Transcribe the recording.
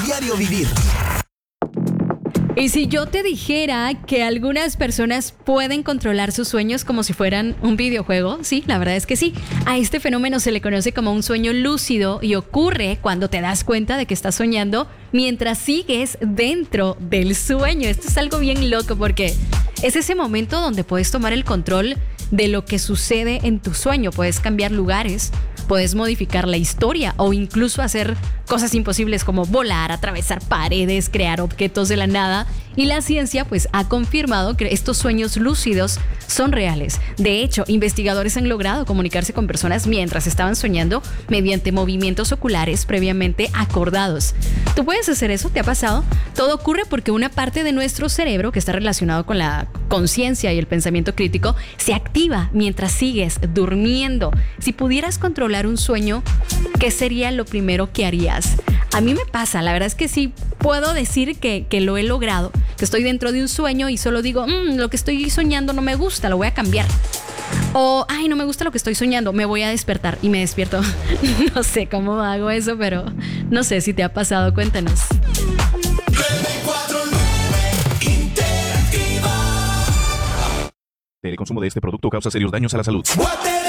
diario vivir. Y si yo te dijera que algunas personas pueden controlar sus sueños como si fueran un videojuego, sí, la verdad es que sí. A este fenómeno se le conoce como un sueño lúcido y ocurre cuando te das cuenta de que estás soñando mientras sigues dentro del sueño. Esto es algo bien loco porque es ese momento donde puedes tomar el control de lo que sucede en tu sueño. Puedes cambiar lugares, puedes modificar la historia o incluso hacer cosas imposibles como volar, atravesar paredes, crear objetos de la nada. Y la ciencia pues ha confirmado que estos sueños lúcidos son reales. De hecho, investigadores han logrado comunicarse con personas mientras estaban soñando mediante movimientos oculares previamente acordados. ¿Tú puedes hacer eso? ¿Te ha pasado? Todo ocurre porque una parte de nuestro cerebro que está relacionado con la conciencia y el pensamiento crítico se activa mientras sigues durmiendo. Si pudieras controlar un sueño, ¿qué sería lo primero que harías? A mí me pasa, la verdad es que sí puedo decir que lo he logrado, que estoy dentro de un sueño y solo digo, lo que estoy soñando no me gusta, lo voy a cambiar. O, no me gusta lo que estoy soñando, me voy a despertar y me despierto. No sé cómo hago eso, pero no sé si te ha pasado, cuéntanos. El consumo de este producto causa serios daños a la salud.